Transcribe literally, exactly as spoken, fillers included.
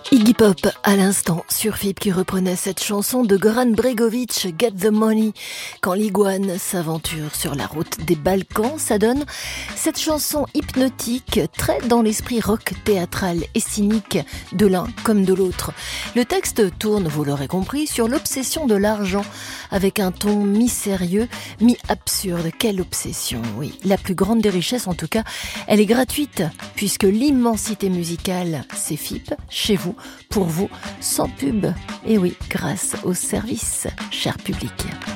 Iggy Pop à l'instant sur F I B qui reprenait cette chanson de Goran Bregovic, Get the Money. Quand l'iguane s'aventure sur la route des Balkans, ça donne cette chanson hypnotique, très dans l'esprit rock théâtral et cynique de l'un comme de l'autre. Le texte tourne, vous l'aurez compris, sur l'obsession de l'argent avec un ton mi-sérieux, mi-absurde. Quelle obsession, oui. La plus grande des richesses en tout cas, elle est gratuite puisque l'immensité musicale, c'est F I B, chez vous, pour vous, sans pub. Et oui, grâce au service, cher public.